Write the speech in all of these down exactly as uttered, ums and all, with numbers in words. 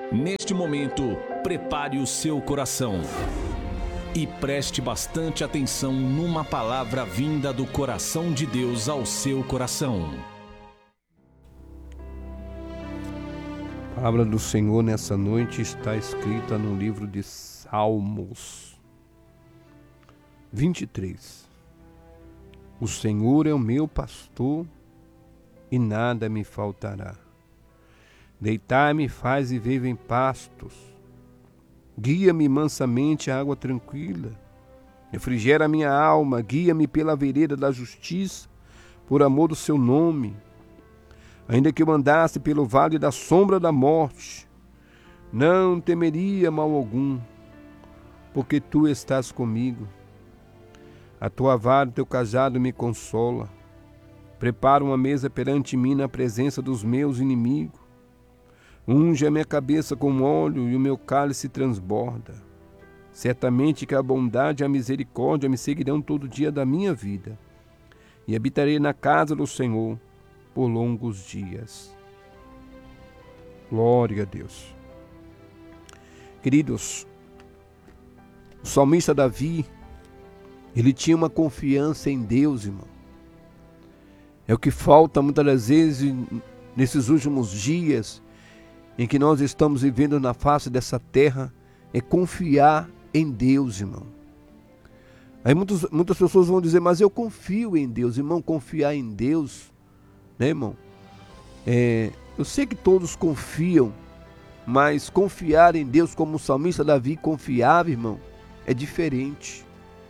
Neste momento, prepare o seu coração e preste bastante atenção numa palavra vinda do coração de Deus ao seu coração. A palavra do Senhor nessa noite está escrita no livro de Salmos vinte e três. O Senhor é o meu pastor e nada me faltará. Deitar-me faz e vivo em pastos. Guia-me mansamente à água tranquila. Refrigera a minha alma, guia-me pela vereda da justiça, por amor do seu nome. Ainda que eu andasse pelo vale da sombra da morte, não temeria mal algum, porque tu estás comigo. A tua vara e o teu cajado me consola. Prepara uma mesa perante mim na presença dos meus inimigos. Unge a minha cabeça com óleo e o meu cálice transborda. Certamente que a bondade e a misericórdia me seguirão todo dia da minha vida, e habitarei na casa do Senhor por longos dias. Glória a Deus. Queridos, o salmista Davi, ele tinha uma confiança em Deus, irmão. É o que falta muitas das vezes nesses últimos dias em que nós estamos vivendo na face dessa terra, é confiar em Deus, irmão. Aí muitos, muitas pessoas vão dizer, mas eu confio em Deus. Irmão, confiar em Deus, né, irmão? É, eu sei que todos confiam, mas confiar em Deus como o salmista Davi confiava, irmão, é diferente.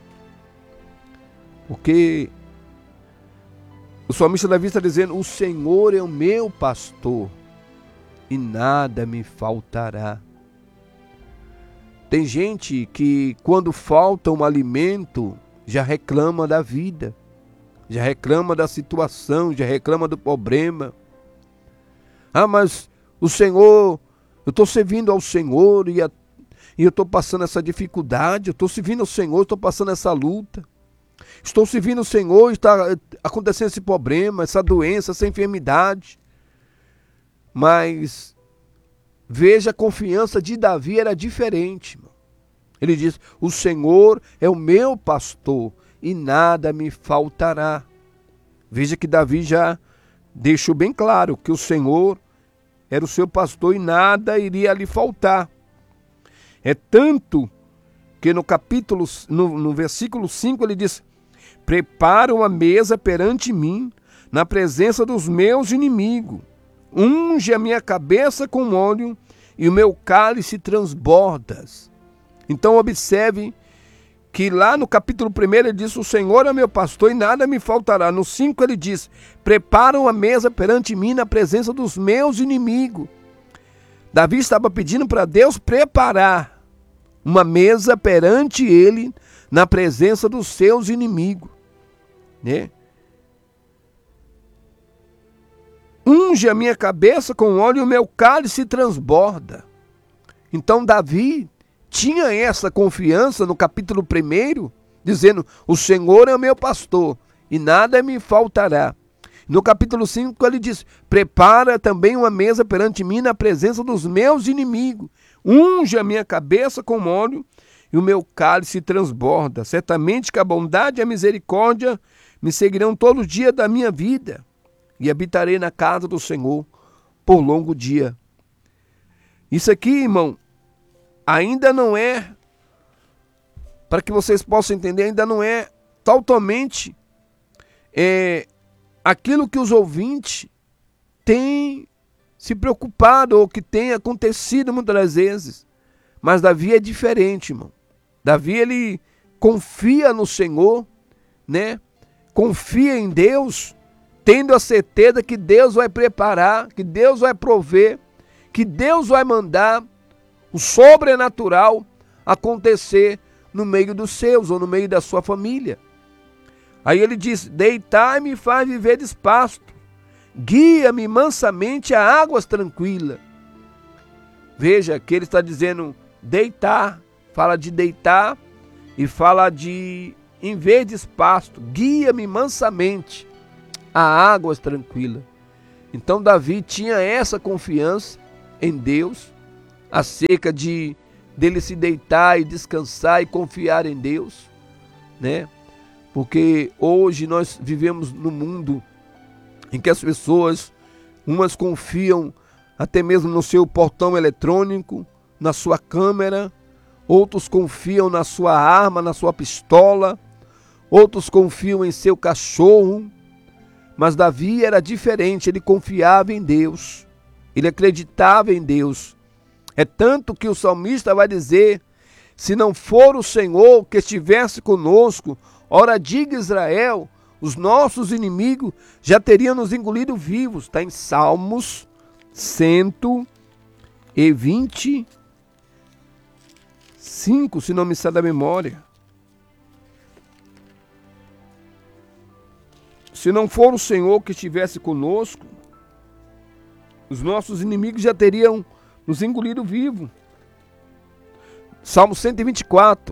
Porque o salmista Davi está dizendo, o Senhor é o meu pastor e nada me faltará. Tem gente que quando falta um alimento já reclama da vida, já reclama da situação, já reclama do problema. Ah, mas o Senhor, eu estou servindo ao Senhor e, a, e eu estou passando essa dificuldade, eu estou servindo ao Senhor, estou passando essa luta. Estou servindo ao Senhor e está acontecendo esse problema, essa doença, essa enfermidade. Mas veja, a confiança de Davi era diferente, irmão. Ele diz, o Senhor é o meu pastor e nada me faltará. Veja que Davi já deixou bem claro que o Senhor era o seu pastor e nada iria lhe faltar. É tanto que no capítulo, no, no versículo cinco ele diz, prepara uma mesa perante mim, na presença dos meus inimigos. Unge a minha cabeça com óleo e o meu cálice transborda. Então observe que lá no capítulo primeiro ele diz, o Senhor é meu pastor e nada me faltará. No cinco ele diz, prepara uma mesa perante mim na presença dos meus inimigos. Davi estava pedindo para Deus preparar uma mesa perante ele na presença dos seus inimigos, né? Unge a minha cabeça com óleo e o meu cálice transborda. Então Davi tinha essa confiança no capítulo primeiro, dizendo, o Senhor é o meu pastor e nada me faltará. No capítulo cinco ele diz, prepara também uma mesa perante mim na presença dos meus inimigos. Unge a minha cabeça com óleo e o meu cálice transborda. Certamente que a bondade e a misericórdia me seguirão todo o dia da minha vida, e habitarei na casa do Senhor por longo dia. Isso aqui, irmão, ainda não é, para que vocês possam entender, ainda não é totalmente é, aquilo que os ouvintes têm se preocupado ou que tem acontecido muitas das vezes. Mas Davi é diferente, irmão. Davi, ele confia no Senhor, né? Confia em Deus, tendo a certeza que Deus vai preparar, que Deus vai prover, que Deus vai mandar o sobrenatural acontecer no meio dos seus ou no meio da sua família. Aí ele diz, deitar-me faz viver despasto, guia-me mansamente a águas tranquilas. Veja que ele está dizendo deitar, fala de deitar e fala de em vez de pasto, guia-me mansamente a águas tranquilas. Então Davi tinha essa confiança em Deus, acerca de dele se deitar e descansar e confiar em Deus, né? Porque hoje nós vivemos num mundo em que as pessoas, umas confiam até mesmo no seu portão eletrônico, na sua câmera, outros confiam na sua arma, na sua pistola, outros confiam em seu cachorro. Mas Davi era diferente, ele confiava em Deus, ele acreditava em Deus. É tanto que o salmista vai dizer: se não for o Senhor que estivesse conosco, ora diga Israel, os nossos inimigos já teriam nos engolido vivos. Está em Salmos cento e vinte e cinco, se não me sai da memória. Se não for o Senhor que estivesse conosco, os nossos inimigos já teriam nos engolido vivo. Salmo cento e vinte e quatro.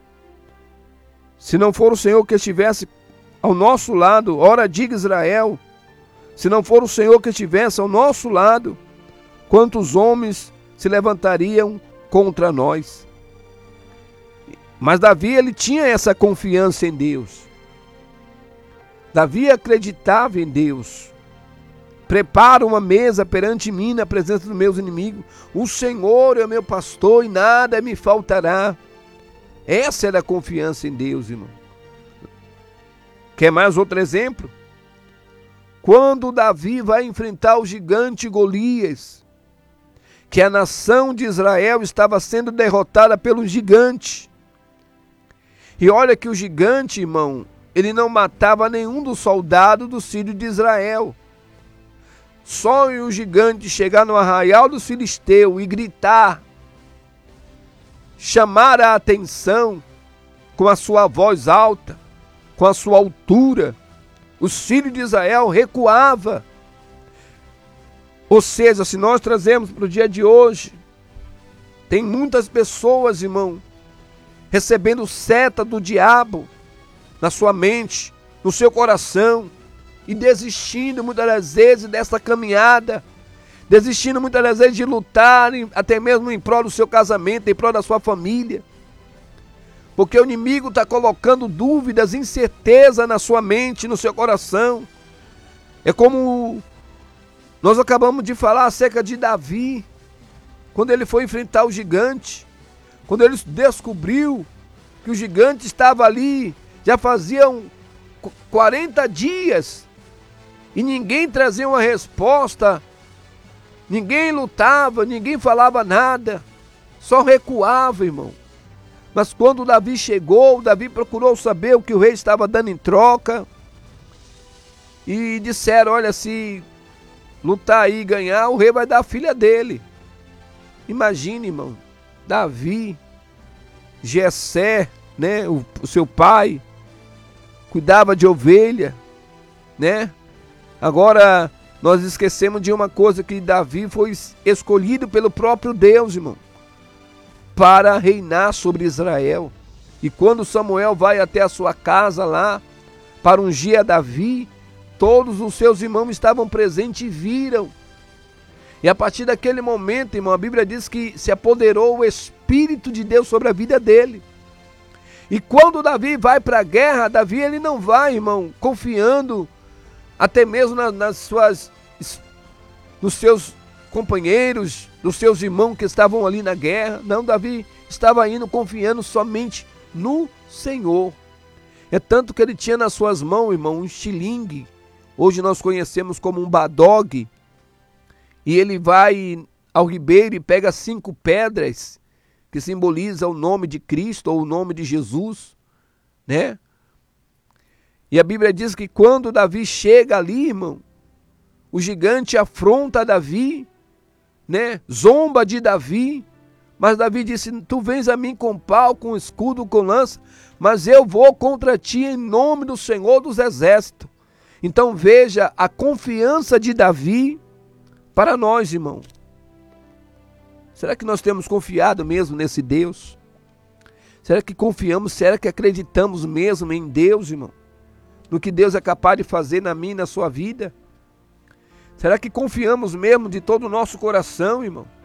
Se não for o Senhor que estivesse ao nosso lado, ora diga Israel, se não for o Senhor que estivesse ao nosso lado, quantos homens se levantariam contra nós? Mas Davi, ele tinha essa confiança em Deus. Davi acreditava em Deus. Prepara uma mesa perante mim na presença dos meus inimigos. O Senhor é o meu pastor e nada me faltará. Essa era a confiança em Deus, irmão. Quer mais outro exemplo? Quando Davi vai enfrentar o gigante Golias, que a nação de Israel estava sendo derrotada pelo gigante. E olha que o gigante, irmão, ele não matava nenhum dos soldados do filho de Israel. Só o gigante chegar no arraial dos filisteus e gritar, chamar a atenção com a sua voz alta, com a sua altura, os filhos de Israel recuavam. Ou seja, se nós trazemos para o dia de hoje, tem muitas pessoas, irmão, recebendo seta do diabo na sua mente, no seu coração, e desistindo muitas das vezes dessa caminhada, desistindo muitas das vezes de lutar, até mesmo em prol do seu casamento, em prol da sua família, porque o inimigo está colocando dúvidas, incerteza na sua mente, no seu coração. É como nós acabamos de falar acerca de Davi, quando ele foi enfrentar o gigante, quando ele descobriu que o gigante estava ali, já faziam quarenta dias, e ninguém trazia uma resposta, ninguém lutava, ninguém falava nada, só recuava, irmão. Mas quando Davi chegou, Davi procurou saber o que o rei estava dando em troca, e disseram: olha, se lutar aí e ganhar, o rei vai dar a filha dele. Imagine, irmão, Davi, Jessé, né, o, o seu pai, cuidava de ovelha, né? Agora, nós esquecemos de uma coisa, que Davi foi escolhido pelo próprio Deus, irmão, para reinar sobre Israel. E quando Samuel vai até a sua casa lá, para ungir a Davi, todos os seus irmãos estavam presentes e viram. E a partir daquele momento, irmão, a Bíblia diz que se apoderou o Espírito de Deus sobre a vida dele. E quando Davi vai para a guerra, Davi ele não vai, irmão, confiando até mesmo nas, nas suas, nos seus companheiros, dos seus irmãos que estavam ali na guerra. Não, Davi estava indo confiando somente no Senhor. É tanto que ele tinha nas suas mãos, irmão, um estilingue. Hoje nós conhecemos como um badog. E ele vai ao ribeiro e pega cinco pedras, que simboliza o nome de Cristo ou o nome de Jesus, né? E a Bíblia diz que quando Davi chega ali, irmão, o gigante afronta Davi, né? Zomba de Davi, mas Davi disse: tu vens a mim com pau, com escudo, com lança, mas eu vou contra ti em nome do Senhor dos Exércitos. Então veja a confiança de Davi para nós, irmão. Será que nós temos confiado mesmo nesse Deus? Será que confiamos, será que acreditamos mesmo em Deus, irmão? No que Deus é capaz de fazer na minha e na sua vida? Será que confiamos mesmo de todo o nosso coração, irmão?